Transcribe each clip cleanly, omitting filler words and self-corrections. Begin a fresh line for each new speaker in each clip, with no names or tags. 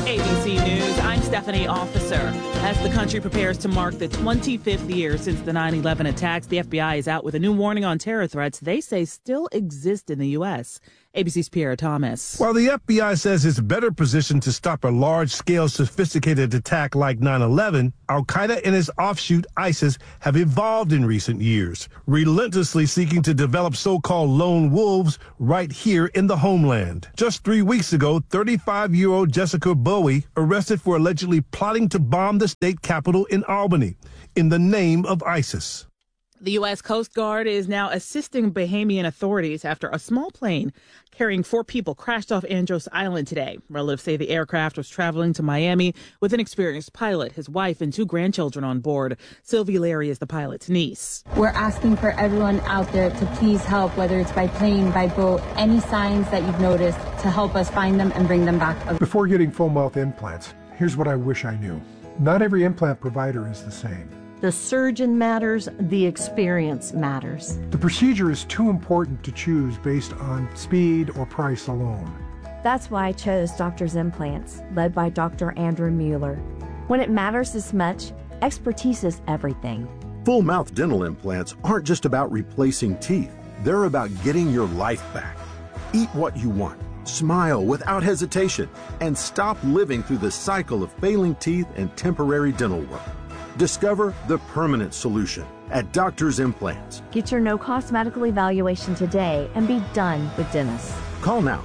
ABC News, I'm Stephanie Officer. As the country prepares to mark the 25th year since the 9/11 attacks, the FBI is out with a new warning on terror threats they say still exist in the U.S. ABC's Pierre Thomas.
While the FBI says it's better positioned to stop a large-scale, sophisticated attack like 9/11, Al-Qaeda and its offshoot ISIS have evolved in recent years, relentlessly seeking to develop so-called lone wolves right here in the homeland. Just 3 weeks ago, 35-year-old Jessica Bowie arrested for allegedly plotting to bomb the state capitol in Albany in the name of ISIS.
The U.S. Coast Guard is now assisting Bahamian authorities after a small plane carrying 4 people crashed off Andros Island today. Relatives say the aircraft was traveling to Miami with an experienced pilot, his wife, and 2 grandchildren on board. Sylvie Larry is the pilot's niece.
We're asking for everyone out there to please help, whether it's by plane, by boat, any signs that you've noticed, to help us find them and bring them back.
Before getting full mouth implants, here's what I wish I knew. Not every implant provider is the same.
The surgeon matters, the experience matters.
The procedure is too important to choose based on speed or price alone.
That's why I chose Doctor's Implants, led by Dr. Andrew Mueller. When it matters this much, expertise is everything.
Full mouth dental implants aren't just about replacing teeth. They're about getting your life back. Eat what you want, smile without hesitation, and stop living through the cycle of failing teeth and temporary dental work. Discover the permanent solution at Doctor's Implants.
Get your no-cost medical evaluation today and be done with dentists.
Call now,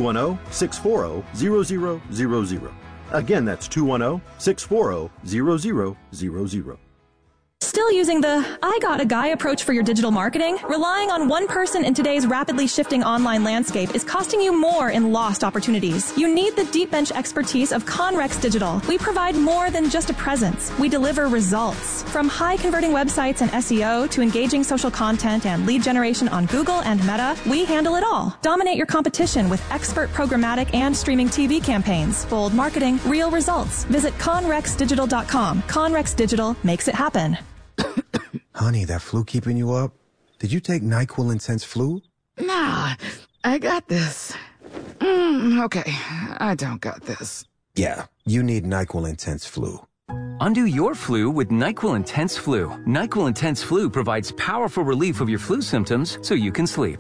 210-640-0000. Again, that's 210-640-0000.
Still using the I got a guy approach for your digital marketing? Relying on one person in today's rapidly shifting online landscape is costing you more in lost opportunities. You need the deep bench expertise of Conrex Digital. We provide more than just a presence. We deliver results. From high converting websites and SEO to engaging social content and lead generation on Google and Meta, we handle it all. Dominate your competition with expert programmatic and streaming TV campaigns. Bold marketing, real results. Visit conrexdigital.com. Conrex Digital makes it happen.
Honey, that flu keeping you up? Did you take NyQuil Intense Flu?
Nah, I got this. Okay, I don't got this.
Yeah, you need NyQuil Intense Flu.
Undo your flu with NyQuil Intense Flu. NyQuil Intense Flu provides powerful relief of your flu symptoms so you can sleep.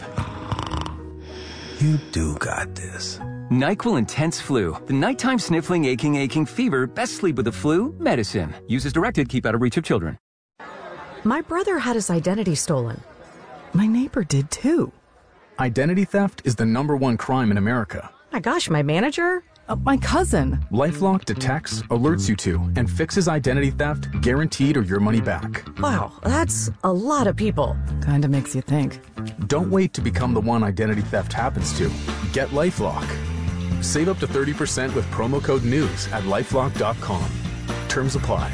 You do got this.
NyQuil Intense Flu. The nighttime sniffling, aching fever, best sleep with the flu medicine. Use as directed, keep out of reach of children.
My brother had his identity stolen. My neighbor did too.
Identity theft is the #1 crime in America.
My gosh, my manager? My cousin.
LifeLock detects, alerts you to, and fixes identity theft, guaranteed or your money back.
Wow, that's a lot of people. Kinda makes you think.
Don't wait to become the one identity theft happens to. Get LifeLock. Save up to 30% with promo code NEWS at LifeLock.com. Terms apply.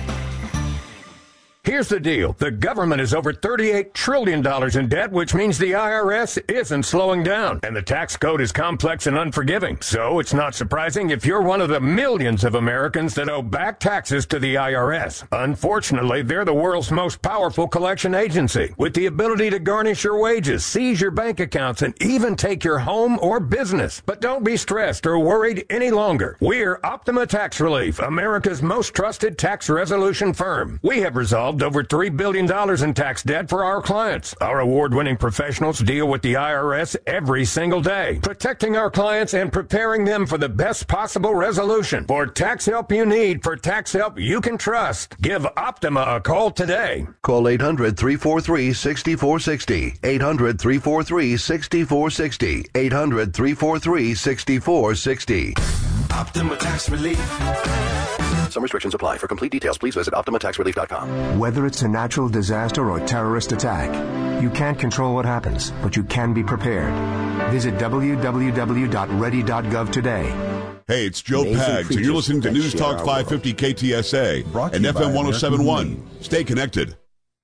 Here's the deal. The government is over $38 trillion in debt, which means the IRS isn't slowing down. And the tax code is complex and unforgiving. So it's not surprising if you're one of the millions of Americans that owe back taxes to the IRS. Unfortunately, they're the world's most powerful collection agency, with the ability to garnish your wages, seize your bank accounts, and even take your home or business. But don't be stressed or worried any longer. We're Optima Tax Relief, America's most trusted tax resolution firm. We have resolved over $3 billion in tax debt for our clients. Our award-winning professionals deal with the IRS every single day, protecting our clients and preparing them for the best possible resolution. For tax help you need, for tax help you can trust, give Optima a call today.
Call 800-343-6460. 800-343-6460. 800-343-6460.
Optima Tax Relief.
Some restrictions apply. For complete details, please visit OptimaTaxRelief.com.
Whether it's a natural disaster or terrorist attack, you can't control what happens, but you can be prepared. Visit www.ready.gov today.
Hey, it's Joe Pags, and you're listening to News Talk 550 KTSA and FM 1071. Stay connected.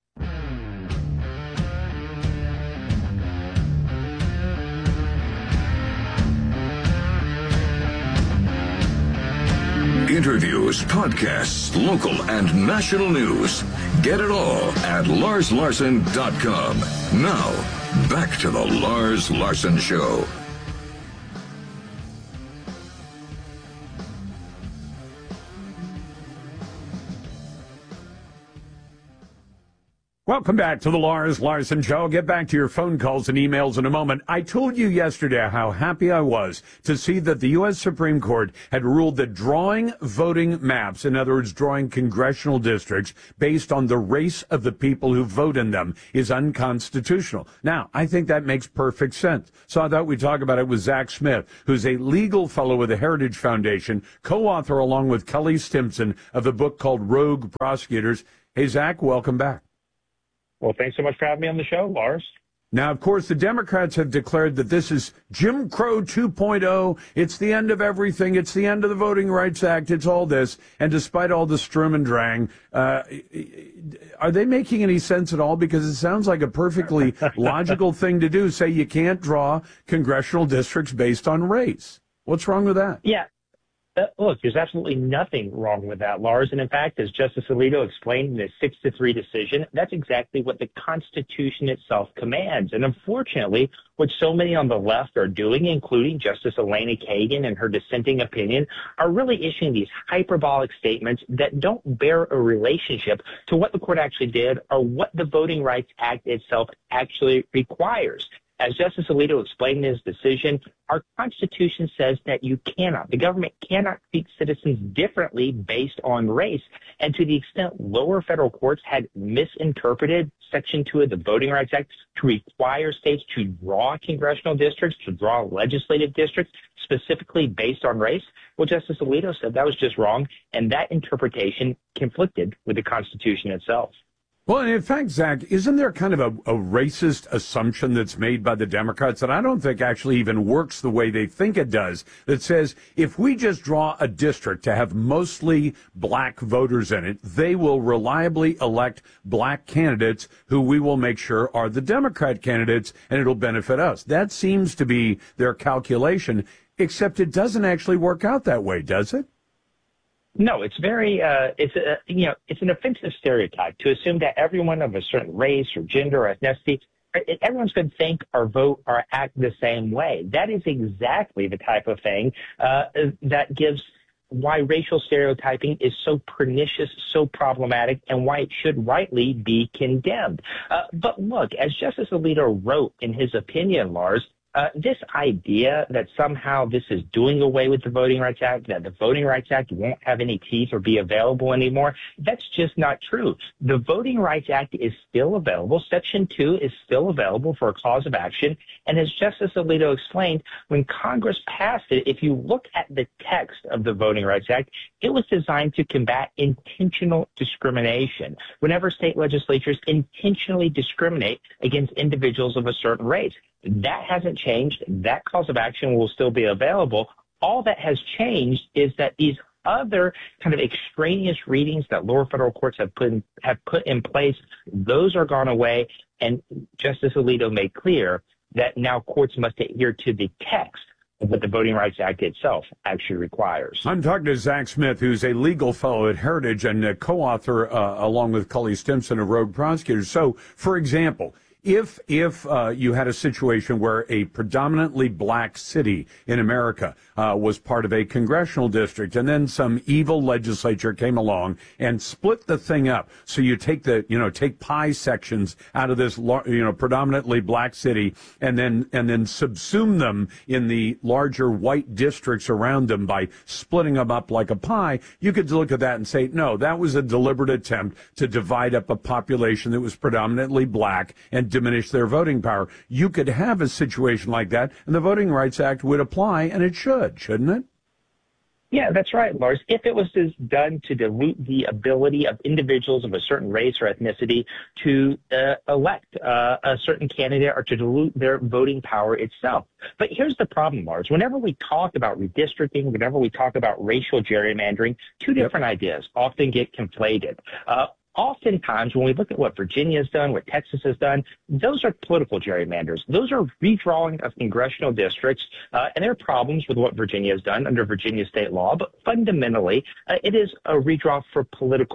Interviews, podcasts, local and national news. Get it all at LarsLarson.com. Now, back to the Lars Larson Show.
Welcome back to the Lars Larson Show. I'll get back to your phone calls and emails in a moment. I told you yesterday how happy I was to see that the U.S. Supreme Court had ruled that drawing voting maps, in other words, drawing congressional districts based on the race of the people who vote in them, is unconstitutional. Now, I think that makes perfect sense. So I thought we'd talk about it with Zach Smith, who's a legal fellow with the Heritage Foundation, co-author along with Kelly Stimson of the book called Rogue Prosecutors. Hey, Zach, welcome back.
Well, thanks so much for having me on the show, Lars.
Now, of course, the Democrats have declared that this is Jim Crow 2.0. It's the end of everything. It's the end of the Voting Rights Act. It's all this. And despite all the Sturm and Drang, are they making any sense at all? Because it sounds like a perfectly logical thing to do. Say you can't draw congressional districts based on race. What's wrong with that?
Yeah. Look, there's absolutely nothing wrong with that, Lars. And in fact, as Justice Alito explained in his 6-3 decision, that's exactly what the Constitution itself commands. And unfortunately, what so many on the left are doing, including Justice Elena Kagan and her dissenting opinion, are really issuing these hyperbolic statements that don't bear a relationship to what the court actually did or what the Voting Rights Act itself actually requires. As Justice Alito explained in his decision, our Constitution says that the government cannot treat citizens differently based on race. And to the extent lower federal courts had misinterpreted Section 2 of the Voting Rights Act to require states to draw congressional districts, to draw legislative districts, specifically based on race, well, Justice Alito said that was just wrong, and that interpretation conflicted with the Constitution itself.
Well, and in fact, Zach, isn't there kind of a racist assumption that's made by the Democrats that I don't think actually even works the way they think it does, that says if we just draw a district to have mostly black voters in it, they will reliably elect black candidates who we will make sure are the Democrat candidates, and it'll benefit us. That seems to be their calculation, except it doesn't actually work out that way, does it?
No, it's very, it's an offensive stereotype to assume that everyone of a certain race or gender or ethnicity, everyone's going to think or vote or act the same way. That is exactly the type of thing that gives why racial stereotyping is so pernicious, so problematic, and why it should rightly be condemned. But look, as Justice Alito wrote in his opinion, Lars, this idea that somehow this is doing away with the Voting Rights Act, that the Voting Rights Act won't have any teeth or be available anymore, that's just not true. The Voting Rights Act is still available. Section 2 is still available for a cause of action. And as Justice Alito explained, when Congress passed it, if you look at the text of the Voting Rights Act, it was designed to combat intentional discrimination. Whenever state legislatures intentionally discriminate against individuals of a certain race, that hasn't changed. That cause of action will still be available. All that has changed is that these other kind of extraneous readings that lower federal courts have put in place, those are gone away. And Justice Alito made clear that now courts must adhere to the text of what the Voting Rights Act itself actually requires.
I'm talking to Zach Smith, who's a legal fellow at Heritage and a co-author along with Kelly Stimson of Rogue Prosecutors. So, for example, if you had a situation where a predominantly black city in America was part of a congressional district, and then some evil legislature came along and split the thing up, so you take take pie sections out of this predominantly black city, and then subsume them in the larger white districts around them by splitting them up like a pie, you could look at that and say, no, that was a deliberate attempt to divide up a population that was predominantly black and diminish their voting power. You could have a situation like that, and the Voting Rights Act would apply, and it should, shouldn't it?
Yeah, that's right, Lars. If it was done to dilute the ability of individuals of a certain race or ethnicity to elect a certain candidate or to dilute their voting power itself. But here's the problem, Lars. Whenever we talk about redistricting, whenever we talk about racial gerrymandering, two different ideas often get conflated. Oftentimes, when we look at what Virginia has done, what Texas has done, those are political gerrymanders. Those are redrawing of congressional districts, and there are problems with what Virginia has done under Virginia state law, but fundamentally, it is a redraw for political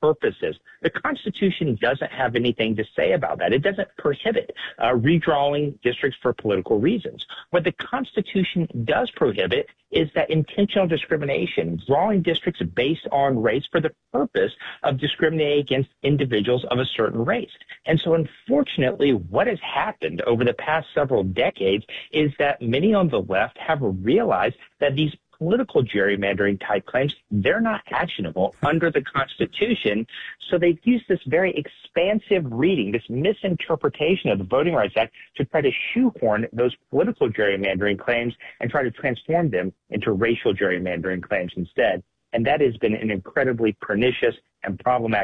purposes. The Constitution doesn't have anything to say about that. It doesn't prohibit redrawing districts for political reasons. What the Constitution does prohibit is that intentional discrimination, drawing districts based on race for the purpose of discriminating against individuals of a certain race. And so unfortunately, what has happened over the past several decades is that many on the left have realized that these political gerrymandering type claims, they're not actionable under the Constitution. So they've used this very expansive reading, this misinterpretation of the Voting Rights Act to try to shoehorn those political gerrymandering claims and try to transform them into racial gerrymandering claims instead. And that has been an incredibly pernicious and problematic